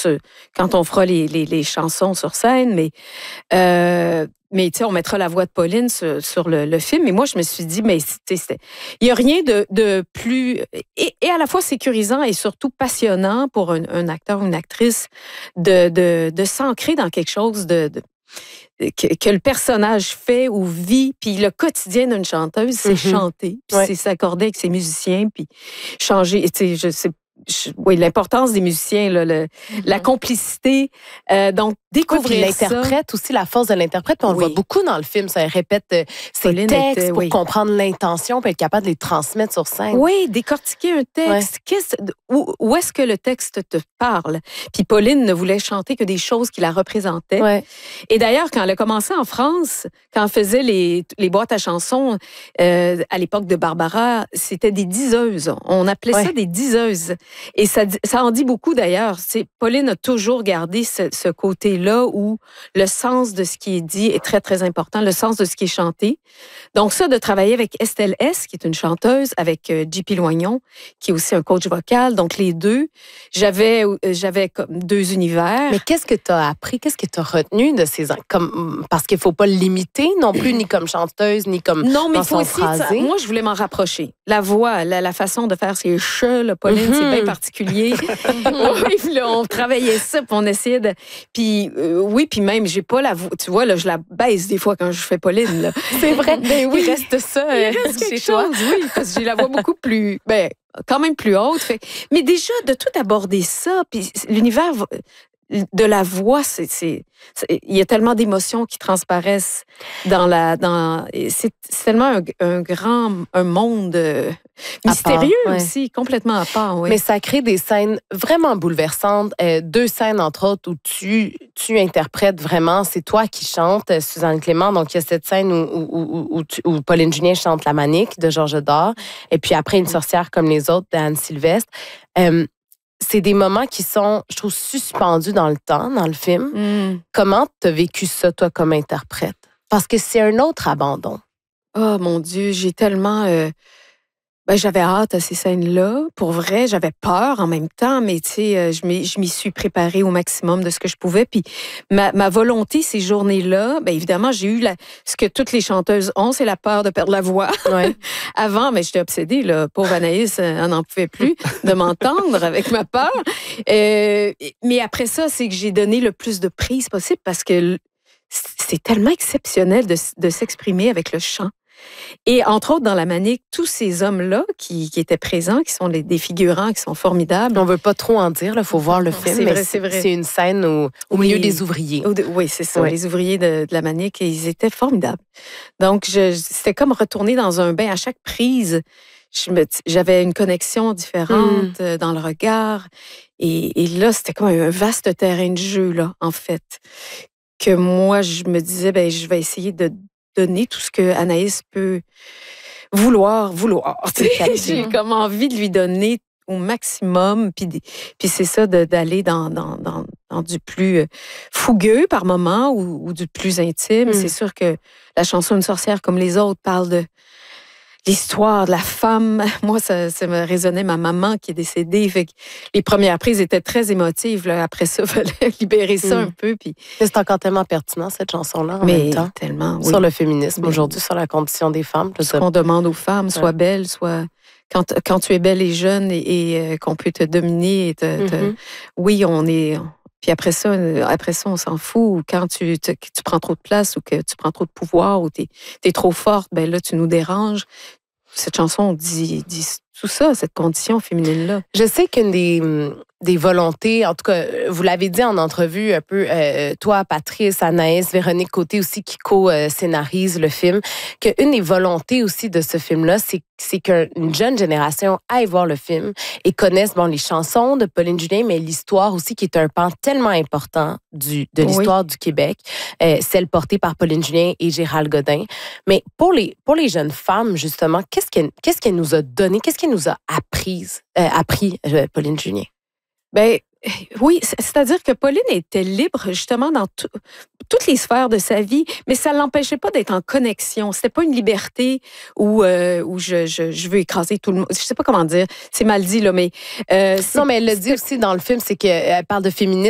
quand on fera les chansons sur scène, mais tu sais, on mettra la voix de Pauline sur le film. Et moi, je me suis dit, mais il n'y a rien de plus... Et à la fois sécurisant et surtout passionnant pour un acteur ou une actrice de s'ancrer dans quelque chose que le personnage fait ou vit. Puis le quotidien d'une chanteuse, c'est chanter, puis c'est s'accorder avec ses musiciens, puis changer. Tu sais, oui, l'importance des musiciens, la complicité. Donc, découvrir l'interprète aussi, la force de l'interprète. Puis on le voit beaucoup dans le film. Ça répète ses textes pour comprendre l'intention puis être capable de les transmettre sur scène. Oui, décortiquer un texte. Où est-ce que le texte te parle? Puis Pauline ne voulait chanter que des choses qui la représentaient. Ouais. Et d'ailleurs, quand elle a commencé en France, quand elle faisait les boîtes à chansons, à l'époque de Barbara, c'était des diseuses. On appelait ça des diseuses. Et ça en dit beaucoup d'ailleurs. Pauline a toujours gardé ce côté-là où le sens de ce qui est dit est très, très important, le sens de ce qui est chanté. Donc ça, de travailler avec Estelle S., qui est une chanteuse, avec J.P. Loignon, qui est aussi un coach vocal. Donc les deux, j'avais comme deux univers. Mais qu'est-ce que tu as appris? Qu'est-ce que tu as retenu de ces... Parce qu'il ne faut pas le limiter non plus, ni comme chanteuse, ni comme non, mais dans son phrasé. Moi, je voulais m'en rapprocher. La voix, la façon de faire ses cheveux, là, Pauline, c'est bien particulier. Oui, là, on travaillait ça, puis on essayait de... Puis oui, puis même, j'ai pas la voix... Tu vois, là, je la baisse des fois quand je fais Pauline. Là. C'est vrai. Ben oui. Il reste ça chez toi. Oui, parce que j'ai la voix beaucoup plus... quand même plus haute. Mais déjà, de tout aborder ça, puis l'univers de la voix, il y a tellement d'émotions qui transparaissent c'est tellement un monde mystérieux aussi, complètement à part. Oui. Mais ça crée des scènes vraiment bouleversantes. 2 scènes, entre autres, où tu interprètes vraiment. C'est toi qui chantes, Suzanne Clément. Donc, il y a cette scène où Pauline Julien chante La Manique de Georges Dard. Et puis après, Une sorcière comme les autres d'Anne Sylvestre. C'est des moments qui sont, je trouve, suspendus dans le temps, dans le film. Comment tu as vécu ça, toi, comme interprète? Parce que c'est un autre abandon. Oh, mon Dieu, j'ai tellement... j'avais hâte à ces scènes-là. Pour vrai, j'avais peur en même temps, mais tu sais, je m'y suis préparée au maximum de ce que je pouvais. Puis ma volonté ces journées-là, évidemment, j'ai eu ce que toutes les chanteuses ont, c'est la peur de perdre la voix. Ouais. Avant, j'étais obsédée, là. Pauvre Anaïs, elle n'en pouvait plus de m'entendre avec ma peur. Mais après ça, c'est que j'ai donné le plus de prise possible parce que c'est tellement exceptionnel de s'exprimer avec le chant. Et entre autres, dans La Manique, tous ces hommes-là qui étaient présents, qui sont des figurants, qui sont formidables. On ne veut pas trop en dire, il faut voir le film. C'est vrai. C'est une scène au milieu des ouvriers. Oui, c'est ça, les ouvriers de La Manique, et ils étaient formidables. Donc, c'était comme retourner dans un bain. À chaque prise, j'avais une connexion différente dans le regard. Et là, c'était comme un vaste terrain de jeu, là, en fait. Que moi, je me disais, je vais essayer de donner tout ce que Anaïs peut vouloir. J'ai comme envie de lui donner au maximum. Puis c'est ça, d'aller dans du plus fougueux par moment ou du plus intime. C'est sûr que la chanson Une sorcière comme les autres parle de l'histoire de la femme. Moi, ça me résonnait, ma maman qui est décédée. Fait que les premières prises étaient très émotives. Là. Après ça, il fallait libérer ça un peu. Puis... C'est encore tellement pertinent, cette chanson-là, en même temps. Tellement, oui. Sur le féminisme, aujourd'hui, sur la condition des femmes. Ce qu'on demande aux femmes, sois belle, soit... Quand tu es belle et jeune et qu'on peut te dominer, oui, on est... Puis après ça, on s'en fout. Ou quand tu prends trop de place ou que tu prends trop de pouvoir ou t'es trop forte, là, tu nous déranges. Cette chanson dit tout ça, cette condition féminine-là. Je sais qu'une des volontés, en tout cas, vous l'avez dit en entrevue un peu, toi, Patrice, Anaïs, Véronique Côté aussi, qui co-scénarise le film, qu'une des volontés aussi de ce film-là, c'est qu'une jeune génération aille voir le film et connaisse les chansons de Pauline Julien, mais l'histoire aussi, qui est un pan tellement important de l'histoire du Québec, celle portée par Pauline Julien et Gérald Godin. Mais pour les jeunes femmes, justement, qu'est-ce qu'elle nous a donné, qu'est-ce qu'elle nous a appris, Pauline Julien? Oui, c'est-à-dire que Pauline était libre justement dans toutes les sphères de sa vie, mais ça ne l'empêchait pas d'être en connexion. C'était pas une liberté où je veux écraser tout le monde. Je sais pas comment dire, c'est mal dit là, mais non, mais elle le dit aussi dans le film, c'est qu'elle parle de féminisme.